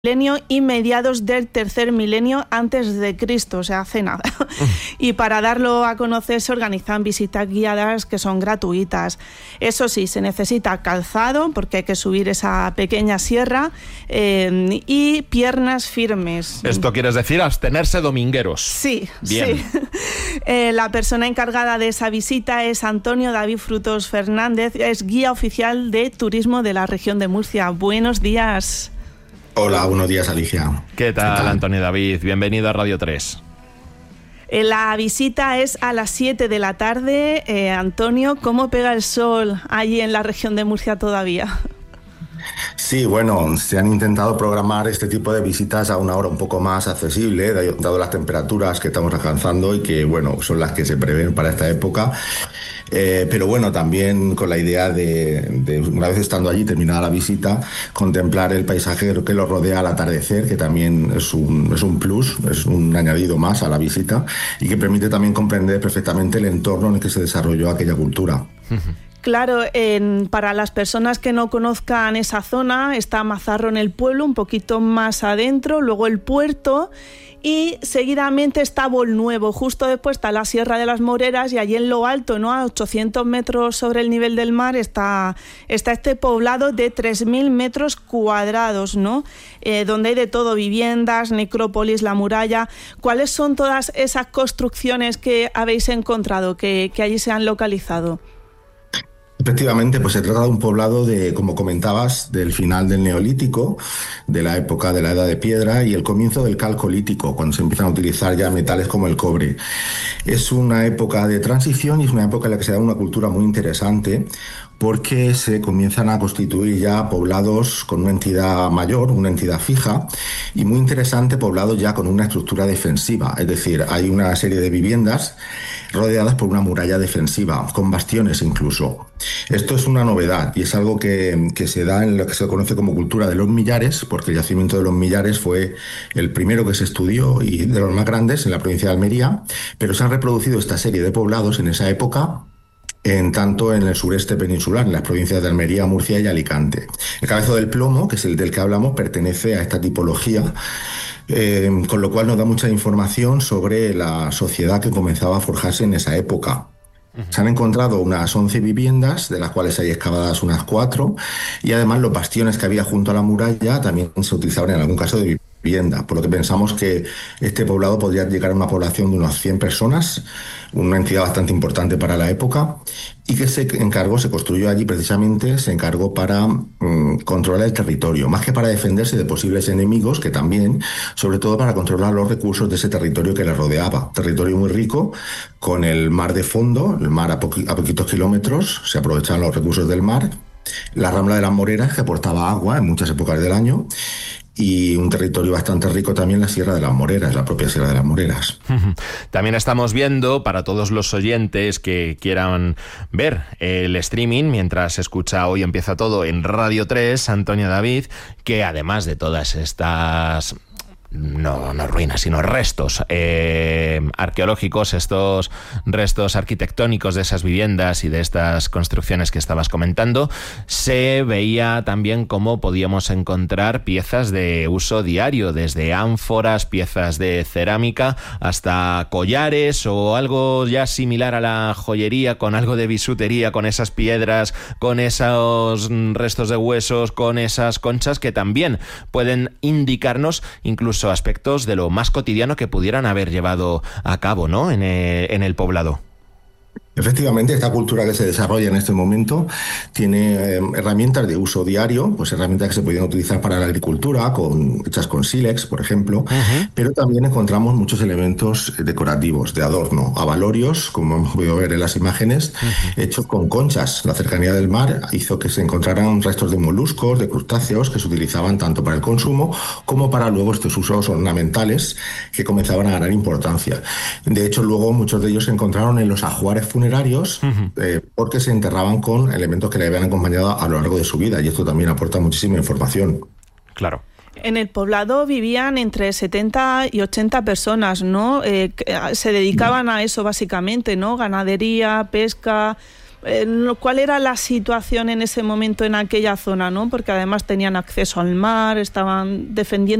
milenio y mediados del tercer milenio antes de Cristo, o sea, hace nada. Y para darlo a conocer se organizan visitas guiadas que son gratuitas. Eso sí, se necesita calzado porque hay que subir esa pequeña sierra y piernas firmes. Esto quieres decir abstenerse domingueros. Sí, bien. Sí. La persona encargada de esa visita es Antonio David Frutos Fernández, es guía oficial de turismo de la región de Murcia. Buenos días. Hola, buenos días, Alicia. ¿Qué tal, Antonio David? Bienvenido a Radio 3. La visita es a las 7 de la tarde. Antonio, ¿cómo pega el sol allí en la región de Murcia todavía? Sí, bueno, se han intentado programar este tipo de visitas a una hora un poco más accesible, dado las temperaturas que estamos alcanzando y que, bueno, son las que se prevén para esta época. Pero bueno, también con la idea de, una vez estando allí, terminada la visita, contemplar el paisaje que lo rodea al atardecer, que también es un plus, es un añadido más a la visita y que permite también comprender perfectamente el entorno en el que se desarrolló aquella cultura. Claro, para las personas que no conozcan esa zona, está Mazarro en el pueblo, un poquito más adentro, luego el puerto y seguidamente está Bolnuevo. Justo después está la Sierra de las Moreras y allí en lo alto, ¿no?, a 800 metros sobre el nivel del mar, está este poblado de 3.000 metros cuadrados, ¿no? Donde hay de todo, viviendas, necrópolis, la muralla. ¿Cuáles son todas esas construcciones que habéis encontrado, que allí se han localizado? Efectivamente, pues se trata de un poblado de, como comentabas, del final del Neolítico, de la época de la Edad de Piedra y el comienzo del Calcolítico, cuando se empiezan a utilizar ya metales como el cobre. Es una época de transición y es una época en la que se da una cultura muy interesante porque se comienzan a constituir ya poblados con una entidad mayor, una entidad fija y muy interesante, poblados ya con una estructura defensiva, es decir, hay una serie de viviendas rodeadas por una muralla defensiva, con bastiones incluso. Esto es una novedad y es algo que se da en lo que se conoce como cultura de los millares, porque el yacimiento de los millares fue el primero que se estudió y de los más grandes en la provincia de Almería, pero se han reproducido esta serie de poblados en esa época tanto en el sureste peninsular, en las provincias de Almería, Murcia y Alicante. El Cabezo del Plomo, que es el del que hablamos, pertenece a esta tipología, con lo cual nos da mucha información sobre la sociedad que comenzaba a forjarse en esa época. Se han encontrado unas 11 viviendas, de las cuales hay excavadas unas 4, y además los bastiones que había junto a la muralla también se utilizaban en algún caso de vivienda, por lo que pensamos que este poblado podría llegar a una población de unas 100 personas, una entidad bastante importante para la época, y que se construyó allí precisamente, se encargó para controlar el territorio, más que para defenderse de posibles enemigos, que también, sobre todo para controlar los recursos de ese territorio que le rodeaba. Territorio muy rico, con el mar de fondo, el mar a poquitos kilómetros, se aprovechaban los recursos del mar, la Rambla de las Moreras, que aportaba agua en muchas épocas del año, y un territorio bastante rico también la Sierra de las Moreras, la propia Sierra de las Moreras. También estamos viendo, para todos los oyentes que quieran ver el streaming, mientras se escucha Hoy Empieza Todo en Radio 3, Antonio David, que además de todas estas... No ruinas, sino restos arqueológicos, estos restos arquitectónicos de esas viviendas y de estas construcciones que estabas comentando, se veía también cómo podíamos encontrar piezas de uso diario, desde ánforas, piezas de cerámica, hasta collares o algo ya similar a la joyería, con algo de bisutería, con esas piedras, con esos restos de huesos, con esas conchas que también pueden indicarnos incluso aspectos de lo más cotidiano que pudieran haber llevado a cabo, ¿no?, en el poblado. Efectivamente, esta cultura que se desarrolla en este momento tiene herramientas de uso diario, pues herramientas que se podían utilizar para la agricultura, hechas con sílex, por ejemplo, pero también encontramos muchos elementos decorativos, de adorno, abalorios, como hemos podido ver en las imágenes, hechos con conchas. La cercanía del mar hizo que se encontraran restos de moluscos, de crustáceos, que se utilizaban tanto para el consumo como para luego estos usos ornamentales que comenzaban a ganar importancia. De hecho, luego muchos de ellos se encontraron en los ajuares funerarios, porque se enterraban con elementos que le habían acompañado a lo largo de su vida, y esto también aporta muchísima información. Claro. En el poblado vivían entre 70 y 80 personas, ¿no? Se dedicaban a eso básicamente, ¿no? Ganadería, pesca, cuál era la situación en ese momento en aquella zona, ¿no? Porque además tenían acceso al mar, estaban defendiendo